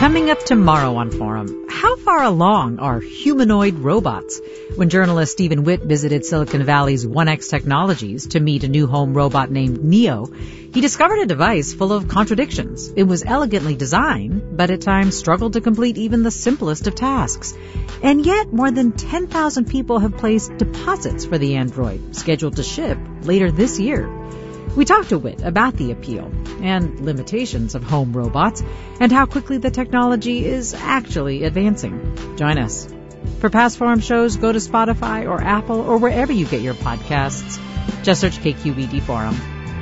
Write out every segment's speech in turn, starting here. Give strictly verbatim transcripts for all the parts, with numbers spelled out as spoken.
Coming up tomorrow on Forum, how far along are humanoid robots? When journalist Stephen Witt visited Silicon Valley's one X Technologies to meet a new home robot named Neo, he discovered a device full of contradictions. It was elegantly designed, but at times struggled to complete even the simplest of tasks. And yet, more than ten thousand people have placed deposits for the android, scheduled to ship later this year. We talked to Witt about the appeal and limitations of home robots and how quickly the technology is actually advancing. Join us. For past Forum shows, go to Spotify or Apple or wherever you get your podcasts. Just search K Q E D Forum.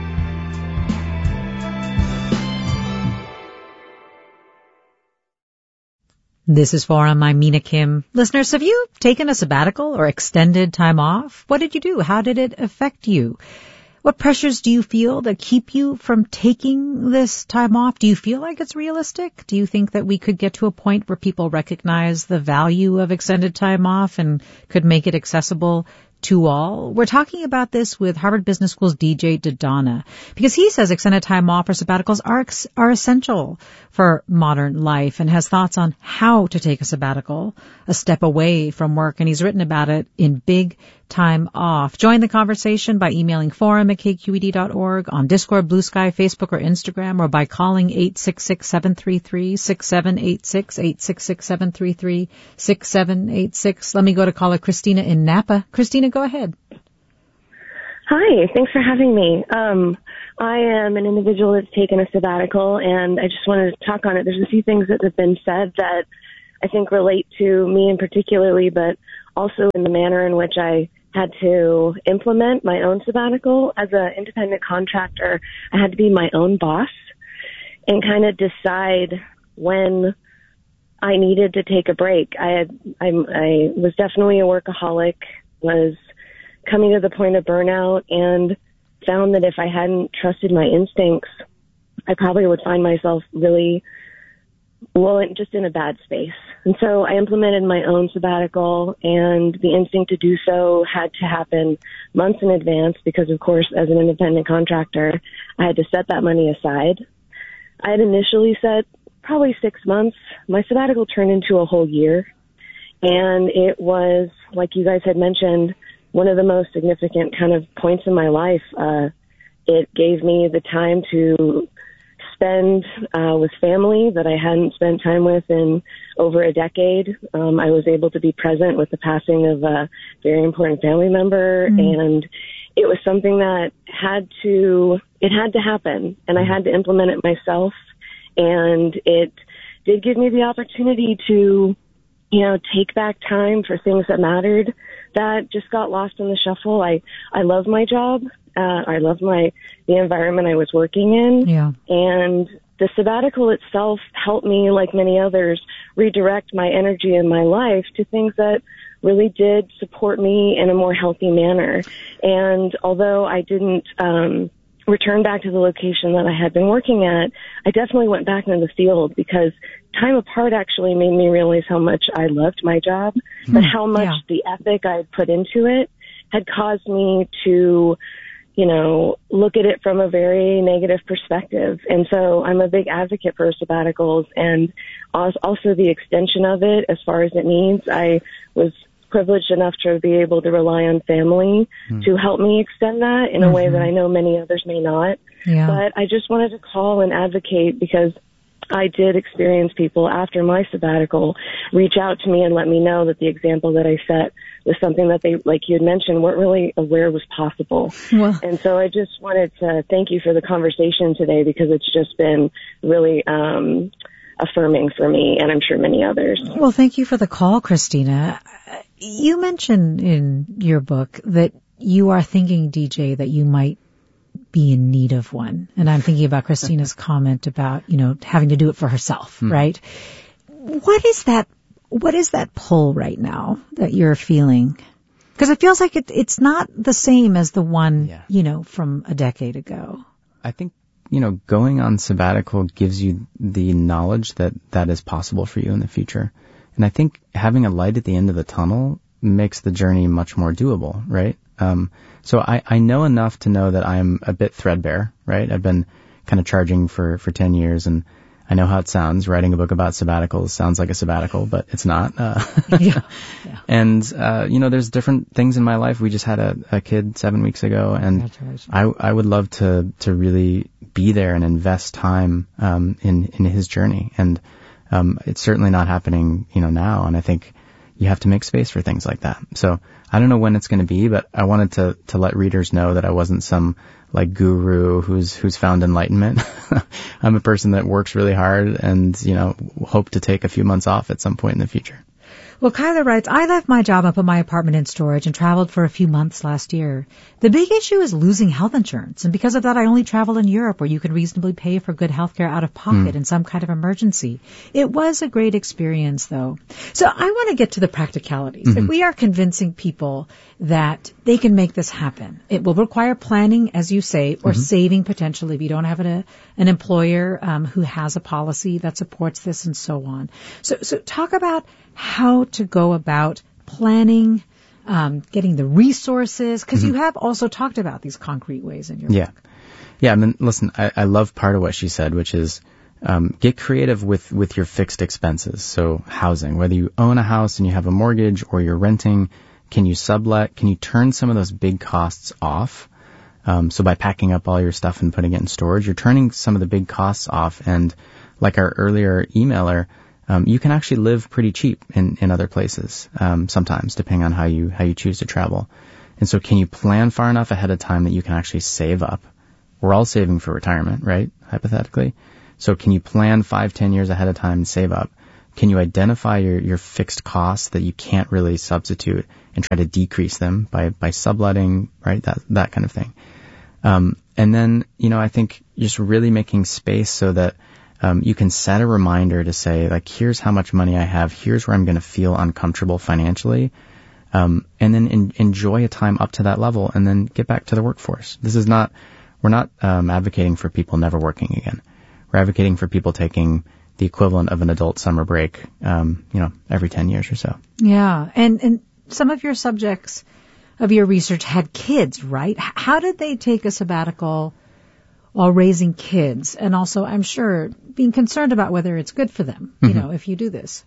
This is Forum. I'm Mina Kim. Listeners, have you taken a sabbatical or extended time off? What did you do? How did it affect you? What pressures do you feel that keep you from taking this time off? Do you feel like it's realistic? Do you think that we could get to a point where people recognize the value of extended time off and could make it accessible to all? We're talking about this with Harvard Business School's D J Dodonna, because he says extended time off or sabbaticals are are essential for modern life and has thoughts on how to take a sabbatical, a step away from work, and he's written about it in Big Time Off. Join the conversation by emailing forum at k q e d dot org, on Discord, Blue Sky, Facebook, or Instagram, or by calling eight six six, seven three three, six seven eight six, eight six six, seven three three, six seven eight six. Let me go to caller Christina in Napa. Christina, go ahead. Hi, thanks for having me. Um, I am an individual that's taken a sabbatical, and I just wanted to talk on it. There's a few things that have been said that I think relate to me in particularly, but also in the manner in which I had to implement my own sabbatical. As an independent contractor, I had to be my own boss and kind of decide when I needed to take a break. I had, I'm, I was definitely a workaholic, was coming to the point of burnout, and found that if I hadn't trusted my instincts, I probably would find myself really, well, just in a bad space. And so I implemented my own sabbatical, and the instinct to do so had to happen months in advance because, of course, as an independent contractor, I had to set that money aside. I had initially set probably six months. My sabbatical turned into a whole year, and it was, like you guys had mentioned, one of the most significant kind of points in my life. Uh, it gave me the time to spend uh, with family that I hadn't spent time with in over a decade. Um, I was able to be present with the passing of a very important family member, mm. and it was something that had to, it had to happen, and I had to implement it myself, and it did give me the opportunity to, you know, take back time for things that mattered that just got lost in the shuffle. I, I love my job. Uh, I love my, the environment I was working in. Yeah. And the sabbatical itself helped me, like many others, redirect my energy in my life to things that really did support me in a more healthy manner. And although I didn't, um, return back to the location that I had been working at, I definitely went back into the field because time apart actually made me realize how much I loved my job, mm, but how much yeah. the ethic I had put into it had caused me to, you know, look at it from a very negative perspective. And so I'm a big advocate for sabbaticals and also the extension of it as far as it needs. I was privileged enough to be able to rely on family mm. to help me extend that in mm-hmm. a way that I know many others may not. Yeah. But I just wanted to call and advocate because I did experience people after my sabbatical reach out to me and let me know that the example that I set was something that they, like you had mentioned, weren't really aware was possible. Well, and so I just wanted to thank you for the conversation today because it's just been really um, affirming for me and I'm sure many others. Well, thank you for the call, Christina. You mentioned in your book that you are thinking, D J, that you might be in need of one. And I'm thinking about Christina's comment about, you know, having to do it for herself, hmm. right? What is that, what is that pull right now that you're feeling? Because it feels like it, it's not the same as the one, yeah. you know, from a decade ago. I think, you know, going on sabbatical gives you the knowledge that that is possible for you in the future. And I think having a light at the end of the tunnel makes the journey much more doable, right? Um, so I, I know enough to know that I'm a bit threadbare, right? I've been kind of charging for, for ten years and I know how it sounds. Writing a book about sabbaticals sounds like a sabbatical, but it's not. Uh, yeah. yeah. And, uh, you know, there's different things in my life. We just had a, a kid seven weeks ago, and I, I would love to, to really be there and invest time, um, in, in his journey. And, um, it's certainly not happening, you know, now. And I think you have to make space for things like that. So I don't know when it's going to be, but I wanted to, to let readers know that I wasn't some like guru who's, who's found enlightenment. I'm a person that works really hard and, you know, hope to take a few months off at some point in the future. Well, Kyler writes, I left my job and put my apartment in storage and traveled for a few months last year. The big issue is losing health insurance. And because of that, I only travel in Europe where you can reasonably pay for good health care out of pocket mm. in some kind of emergency. It was a great experience, though. So I want to get to the practicalities. Mm-hmm. If we are convincing people that they can make this happen, it will require planning, as you say, or mm-hmm. saving potentially if you don't have an, an employer um, who has a policy that supports this and so on. So, so talk about how to go about planning, um, getting the resources, because mm-hmm. you have also talked about these concrete ways in your yeah. book. Yeah, I mean, listen, I, I love part of what she said, which is um, get creative with, with your fixed expenses. So housing, whether you own a house and you have a mortgage or you're renting, can you sublet? Can you turn some of those big costs off? Um, so by packing up all your stuff and putting it in storage, you're turning some of the big costs off. And like our earlier emailer, Um, you can actually live pretty cheap in, in other places, um, sometimes, depending on how you, how you choose to travel. And so can you plan far enough ahead of time that you can actually save up? We're all saving for retirement, right? Hypothetically. So can you plan five, ten years ahead of time and save up? Can you identify your, your fixed costs that you can't really substitute and try to decrease them by, by subletting, right? That, that kind of thing. Um, and then, you know, I think just really making space so that Um, you can set a reminder to say, like, here's how much money I have. Here's where I'm going to feel uncomfortable financially. Um, and then in, enjoy a time up to that level and then get back to the workforce. This is not, we're not um, advocating for people never working again. We're advocating for people taking the equivalent of an adult summer break, um, you know, every ten years or so. Yeah. And, and some of your subjects of your research had kids, right? How did they take a sabbatical while raising kids, and also, I'm sure, being concerned about whether it's good for them, you mm-hmm. know, if you do this?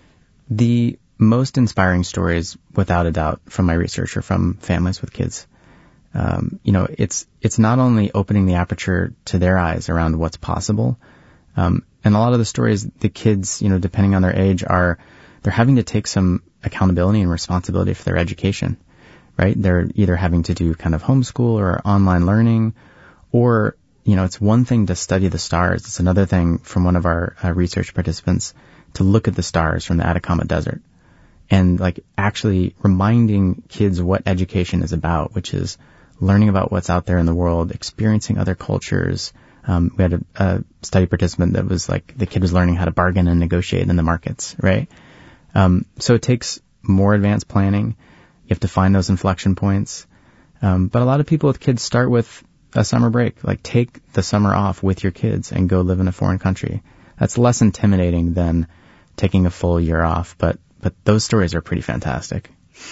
The most inspiring stories, without a doubt, from my research are from families with kids. Um, you know, it's it's not only opening the aperture to their eyes around what's possible, um, and a lot of the stories, the kids, you know, depending on their age, are they're having to take some accountability and responsibility for their education, right? They're either having to do kind of homeschool or online learning, or you know, it's one thing to study the stars. It's another thing from one of our uh, research participants to look at the stars from the Atacama Desert and like actually reminding kids what education is about, which is learning about what's out there in the world, experiencing other cultures. Um, we had a, a study participant that was like, the kid was learning how to bargain and negotiate in the markets, right? Um, so it takes more advanced planning. You have to find those inflection points. Um, but a lot of people with kids start with a summer break. Like, take the summer off with your kids and go live in a foreign country. That's less intimidating than taking a full year off, but but those stories are pretty fantastic.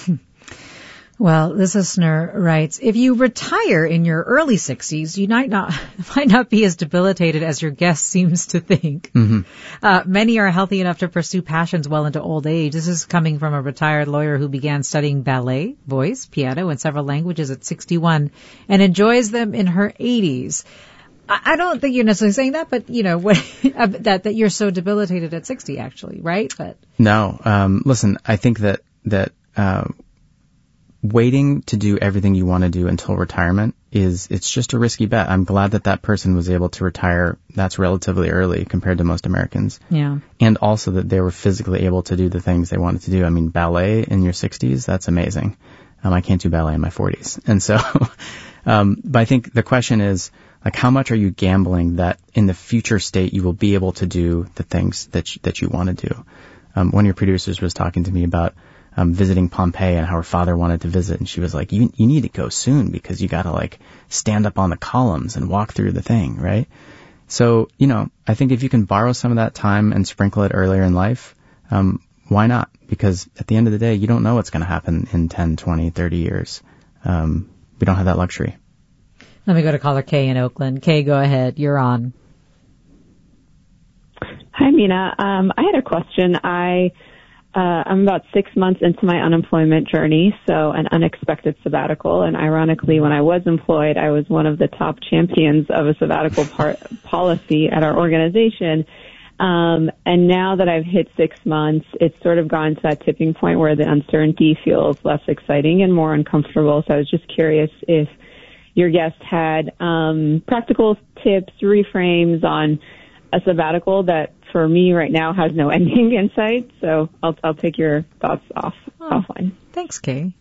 Well, this listener writes, if you retire in your early sixties, you might not might not be as debilitated as your guest seems to think. Mm-hmm. Uh, many are healthy enough to pursue passions well into old age. This is coming from a retired lawyer who began studying ballet, voice, piano, and several languages at sixty-one and enjoys them in her eighties. I, I don't think you're necessarily saying that, but, you know, what, that, that you're so debilitated at sixty, actually, right? But No. Um, listen, I think that, that, uh, waiting to do everything you want to do until retirement is, it's just a risky bet. I'm glad that that person was able to retire. That's relatively early compared to most Americans. Yeah. And also that they were physically able to do the things they wanted to do. I mean, ballet in your sixties, that's amazing. Um, I can't do ballet in my forties. And so, um, but I think the question is, like, how much are you gambling that in the future state you will be able to do the things that you, that you want to do? Um, one of your producers was talking to me about Um, visiting Pompeii and how her father wanted to visit. And she was like, you, you need to go soon because you got to like stand up on the columns and walk through the thing, right? So, you know, I think if you can borrow some of that time and sprinkle it earlier in life, um, why not? Because at the end of the day, you don't know what's going to happen in ten, twenty, thirty years. Um, we don't have that luxury. Let me go to caller Kay in Oakland. Kay, go ahead. You're on. Hi, Mina. Um, I had a question. I, uh, I'm about six months into my unemployment journey, so an unexpected sabbatical. And ironically, when I was employed, I was one of the top champions of a sabbatical par- policy at our organization. Um, and now that I've hit six months, it's sort of gone to that tipping point where the uncertainty feels less exciting and more uncomfortable. So I was just curious if your guest had um, practical tips, reframes on a sabbatical that for me right now has no ending in sight. So I'll, I'll take your thoughts off oh, offline. Thanks, Kay.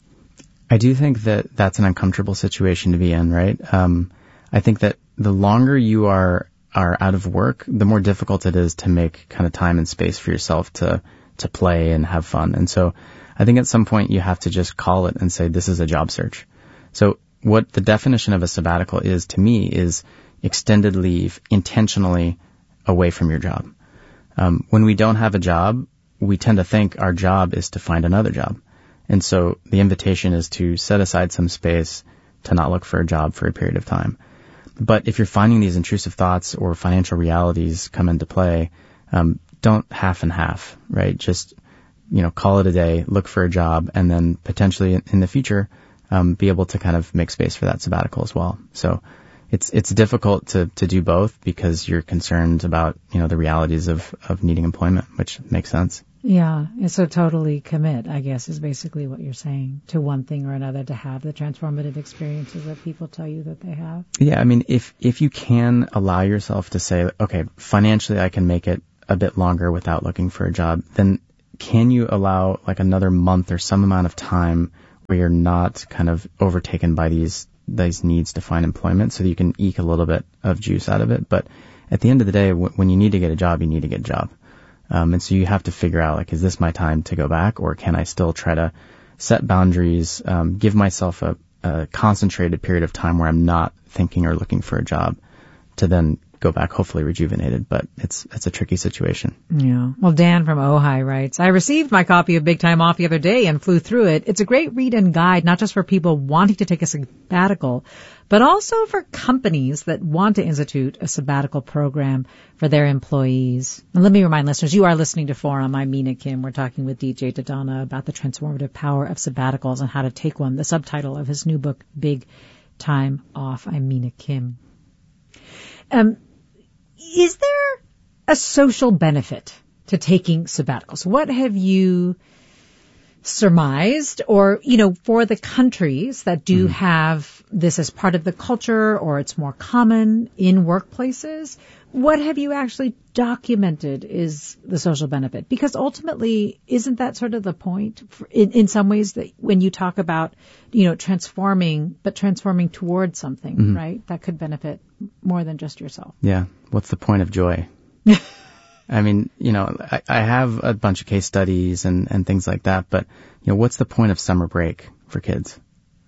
I do think that that's an uncomfortable situation to be in, right? Um, I think that the longer you are are out of work, the more difficult it is to make kind of time and space for yourself to to play and have fun. And so I think at some point you have to just call it and say, this is a job search. So what the definition of a sabbatical is to me is extended leave intentionally away from your job. Um, when we don't have a job, we tend to think our job is to find another job. And so the invitation is to set aside some space to not look for a job for a period of time. But if you're finding these intrusive thoughts or financial realities come into play, um, don't half and half, right? Just, you know, call it a day, look for a job, and then potentially in the future, um, be able to kind of make space for that sabbatical as well. So it's, it's difficult to, to do both because you're concerned about, you know, the realities of, of needing employment, which makes sense. Yeah. And so totally commit, I guess, is basically what you're saying, to one thing or another, to have the transformative experiences that people tell you that they have. Yeah. I mean, if, if you can allow yourself to say, okay, financially I can make it a bit longer without looking for a job, then can you allow like another month or some amount of time where you're not kind of overtaken by these these needs to find employment so that you can eke a little bit of juice out of it? But at the end of the day, w- when you need to get a job, you need to get a job. Um, and so you have to figure out, like, is this my time to go back, or can I still try to set boundaries, um, give myself a, a concentrated period of time where I'm not thinking or looking for a job to then go back, hopefully rejuvenated. But it's it's a tricky situation. Yeah. Well, Dan from Ojai writes, I received my copy of Big Time Off the other day and flew through it. It's a great read and guide, not just for people wanting to take a sabbatical, but also for companies that want to institute a sabbatical program for their employees. And let me remind listeners, you are listening to Forum. I'm Mina Kim. We're talking with D J Dodonna about the transformative power of sabbaticals and how to take one. The subtitle of his new book, Big Time Off. I'm Mina Kim. Um, Is there a social benefit to taking sabbaticals? What have you surmised, or, you know, for the countries that do mm. have this as part of the culture, or it's more common in workplaces, what have you actually documented is the social benefit? Because ultimately, isn't that sort of the point for, in, in some ways, that when you talk about, you know, transforming, but transforming towards something, mm-hmm. right, that could benefit more than just yourself? Yeah. What's the point of joy? I mean, you know, I, I have a bunch of case studies and, and things like that, but, you know, what's the point of summer break for kids?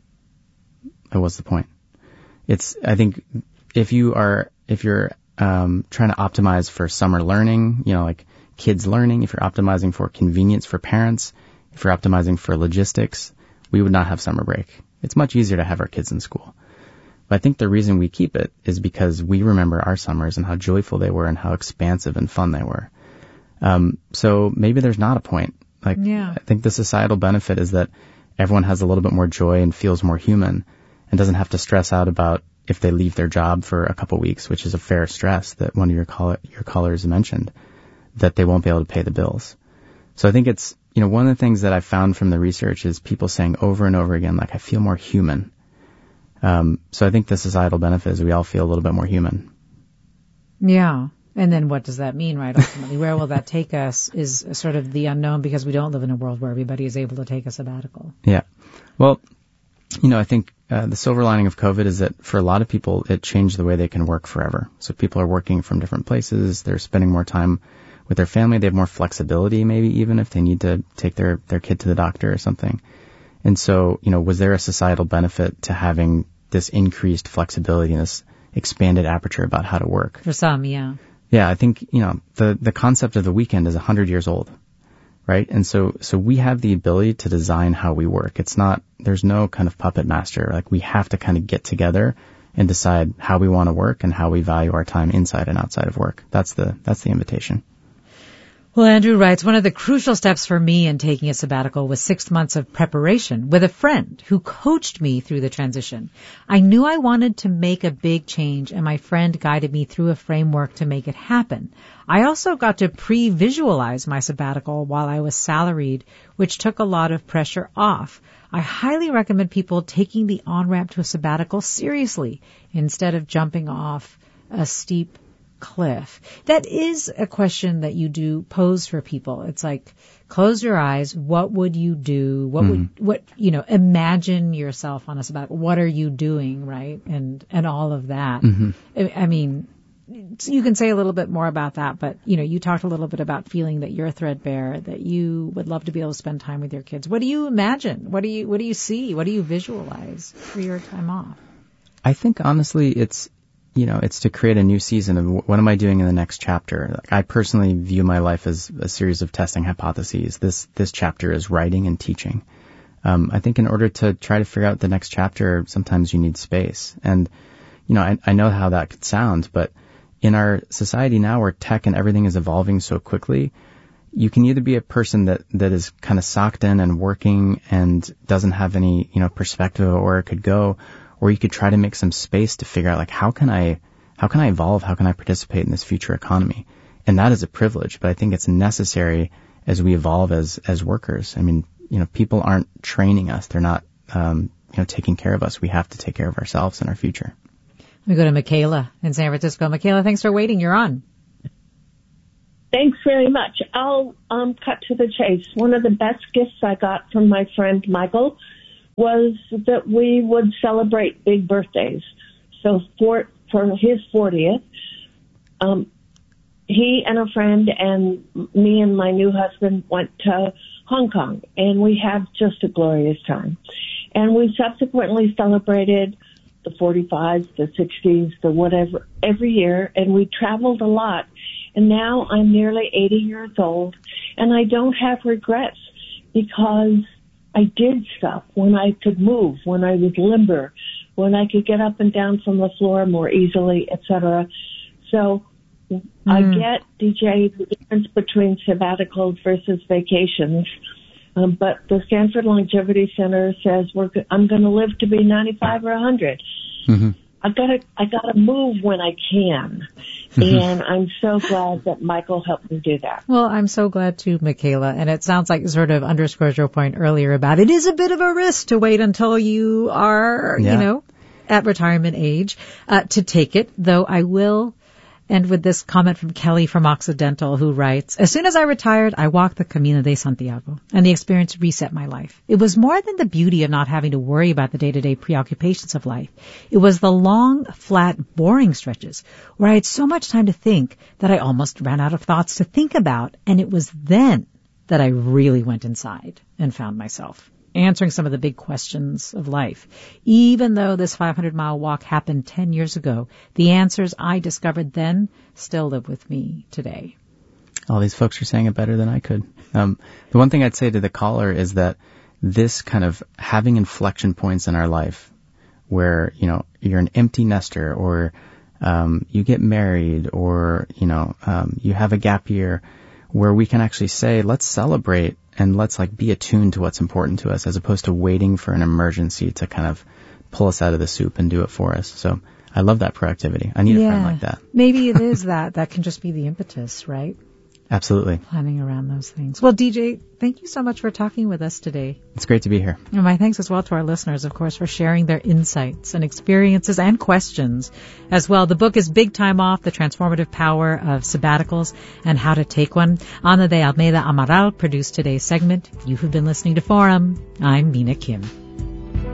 Or what's the point? It's, I think if you are, if you're, um, trying to optimize for summer learning, you know, like kids learning, if you're optimizing for convenience for parents, if you're optimizing for logistics, we would not have summer break. It's much easier to have our kids in school. But I think the reason we keep it is because we remember our summers and how joyful they were and how expansive and fun they were. Um, so maybe there's not a point. Like, yeah. I think the societal benefit is that everyone has a little bit more joy and feels more human and doesn't have to stress out about if they leave their job for a couple weeks, which is a fair stress that one of your call- your callers mentioned, that they won't be able to pay the bills. So I think it's, you know, one of the things that I found from the research is people saying over and over again, like, I feel more human. Um, so I think the societal benefit is we all feel a little bit more human. Yeah. And then what does that mean, right, ultimately? Where will that take us is sort of the unknown, because we don't live in a world where everybody is able to take a sabbatical. Yeah. Well, you know, I think uh, the silver lining of COVID is that for a lot of people, it changed the way they can work forever. So people are working from different places. They're spending more time with their family. They have more flexibility, maybe even if they need to take their, their kid to the doctor or something. And so, you know, was there a societal benefit to having this increased flexibility and this expanded aperture about how to work? For some, yeah. Yeah, I think, you know, the, the concept of the weekend is a hundred years old, right? And so, so we have the ability to design how we work. It's not, there's no kind of puppet master. Like, we have to kind of get together and decide how we want to work and how we value our time inside and outside of work. That's the, that's the invitation. Well, Andrew writes, one of the crucial steps for me in taking a sabbatical was six months of preparation with a friend who coached me through the transition. I knew I wanted to make a big change, and my friend guided me through a framework to make it happen. I also got to pre-visualize my sabbatical while I was salaried, which took a lot of pressure off. I highly recommend people taking the on-ramp to a sabbatical seriously instead of jumping off a steep cliff. That is a question that you do pose for people. It's like, close your eyes. What would you do? What mm. would, what, you know, imagine yourself on a sabbatical. What are you doing? Right. And, and all of that. Mm-hmm. I, I mean, you can say a little bit more about that, but, you know, you talked a little bit about feeling that you're threadbare, that you would love to be able to spend time with your kids. What do you imagine? What do you, what do you see? What do you visualize for your time off? I think honestly, it's, you know, it's to create a new season of what am I doing in the next chapter. Like, I personally view my life as a series of testing hypotheses. This, this chapter is writing and teaching. Um, I think in order to try to figure out the next chapter, sometimes you need space. And, you know, I, I know how that could sound, but in our society now where tech and everything is evolving so quickly, you can either be a person that, that is kind of socked in and working and doesn't have any, you know, perspective of where it could go, or you could try to make some space to figure out, like, how can I, how can I evolve? How can I participate in this future economy? And that is a privilege, but I think it's necessary as we evolve as, as workers. I mean, you know, people aren't training us. They're not, um, you know, taking care of us. We have to take care of ourselves and our future. We go to Michaela in San Francisco. Michaela, thanks for waiting. You're on. Thanks very much. I'll um, cut to the chase. One of the best gifts I got from my friend Michael was that we would celebrate big birthdays. So for for his fortieth, um, he and a friend and me and my new husband went to Hong Kong, and we had just a glorious time. And we subsequently celebrated the forty-fives, the sixties, the whatever, every year, and we traveled a lot. And now I'm nearly eighty years old, and I don't have regrets because I did stuff when I could move, when I was limber, when I could get up and down from the floor more easily, et cetera. So mm. I get, D J, the difference between sabbaticals versus vacations. Um, but the Stanford Longevity Center says we're, I'm going to live to be ninety-five or one hundred. Mm-hmm. I gotta, I gotta move when I can. And I'm so glad that Michael helped me do that. Well, I'm so glad too, Michaela. And it sounds like it sort of underscores your point earlier about it is a bit of a risk to wait until you are, yeah. you know, at retirement age, uh, to take it. Though I will end with this comment from Kelly from Occidental, who writes, as soon as I retired, I walked the Camino de Santiago, and the experience reset my life. It was more than the beauty of not having to worry about the day-to-day preoccupations of life. It was the long, flat, boring stretches where I had so much time to think that I almost ran out of thoughts to think about, and it was then that I really went inside and found myself answering some of the big questions of life. Even though this five hundred mile walk happened ten years ago, the answers I discovered then still live with me today. All these folks are saying it better than I could. Um, the one thing I'd say to the caller is that this kind of having inflection points in our life where, you know, you're an empty nester or um, you get married or, you know, um, you have a gap year where we can actually say, let's celebrate and let's like be attuned to what's important to us as opposed to waiting for an emergency to kind of pull us out of the soup and do it for us. So I love that proactivity. I need yeah, a friend like that. Maybe it is that. That can just be the impetus, right? Absolutely. Planning around those things. Well, D J, thank you so much for talking with us today. It's great to be here. And my thanks as well to our listeners, of course, for sharing their insights and experiences and questions as well. The book is Big Time Off, The Transformative Power of Sabbaticals and How to Take One. Ana de Almeida Amaral produced today's segment. You have been listening to Forum. I'm Mina Kim.